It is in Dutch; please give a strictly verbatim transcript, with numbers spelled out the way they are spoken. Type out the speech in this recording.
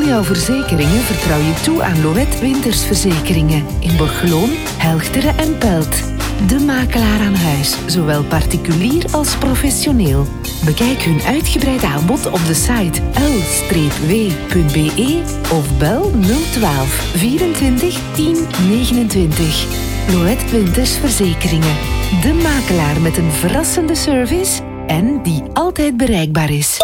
jouw verzekeringen vertrouw je toe aan Loët Wintersverzekeringen in Borgeloon, Helchteren en Pelt. De makelaar aan huis, zowel particulier als professioneel. Bekijk hun uitgebreid aanbod op de site l w punt b e of bel nul een twee vierentwintig tien negenentwintig. Loët Wintersverzekeringen. De makelaar met een verrassende service en die altijd bereikbaar is.